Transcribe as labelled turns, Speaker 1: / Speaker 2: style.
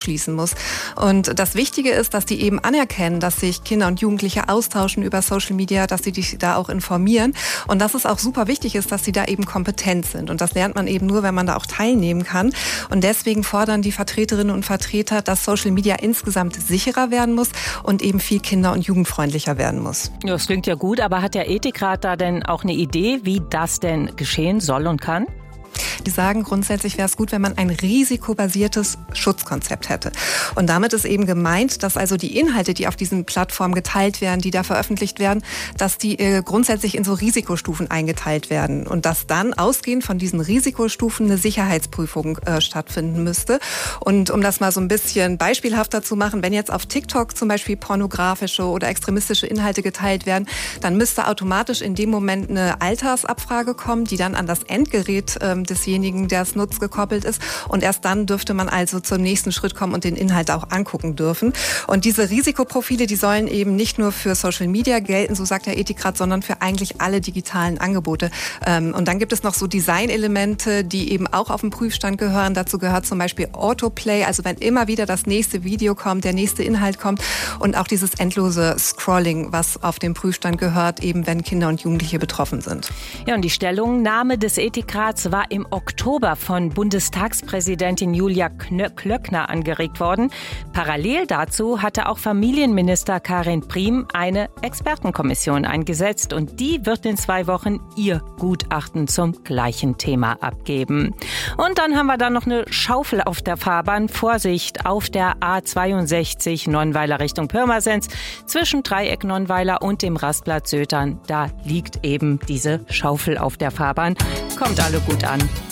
Speaker 1: ausschließen muss. Und das Wichtige ist, dass die eben anerkennen, dass sich Kinder und Jugendliche austauschen über Social Media, dass sie dich da auch informieren und dass es auch super wichtig ist, dass sie da eben kompetent sind. Und das lernt man eben nur, wenn man da auch teilnehmen kann. Und deswegen fordern die Vertreterinnen und Vertreter, dass Social Media insgesamt sicherer werden muss und eben viel kinder- und jugendfreundlicher werden muss.
Speaker 2: Ja, das klingt ja gut, aber hat der Ethikrat da denn auch eine Idee, wie das denn geschehen soll und kann?
Speaker 1: Die sagen, grundsätzlich wäre es gut, wenn man ein risikobasiertes Schutzkonzept hätte. Und damit ist eben gemeint, dass also die Inhalte, die auf diesen Plattformen geteilt werden, die da veröffentlicht werden, dass die grundsätzlich in so Risikostufen eingeteilt werden. Und dass dann ausgehend von diesen Risikostufen eine Sicherheitsprüfung stattfinden müsste. Und um das mal so ein bisschen beispielhafter zu machen, wenn jetzt auf TikTok zum Beispiel pornografische oder extremistische Inhalte geteilt werden, dann müsste automatisch in dem Moment eine Altersabfrage kommen, die dann an das Endgerät desjenigen, der es nutzt, gekoppelt ist. Und erst dann dürfte man also zum nächsten Schritt kommen und den Inhalt auch angucken dürfen. Und diese Risikoprofile, die sollen eben nicht nur für Social Media gelten, so sagt der Ethikrat, sondern für eigentlich alle digitalen Angebote. Und dann gibt es noch so Designelemente, die eben auch auf den Prüfstand gehören. Dazu gehört zum Beispiel Autoplay, also wenn immer wieder das nächste Video kommt, der nächste Inhalt kommt und auch dieses endlose Scrolling, was auf den Prüfstand gehört, eben wenn Kinder und Jugendliche betroffen sind.
Speaker 2: Ja, und die Stellungnahme des Ethikrats war im Oktober von Bundestagspräsidentin Julia Klöckner angeregt worden. Parallel dazu hatte auch Familienminister Karin Priem eine Expertenkommission eingesetzt und die wird in 2 Wochen ihr Gutachten zum gleichen Thema abgeben. Und dann haben wir da noch eine Schaufel auf der Fahrbahn. Vorsicht, auf der A62 Nonnweiler Richtung Pirmasens zwischen Dreieck Nonnweiler und dem Rastplatz Sötern. Da liegt eben diese Schaufel auf der Fahrbahn. Kommt alle gut an.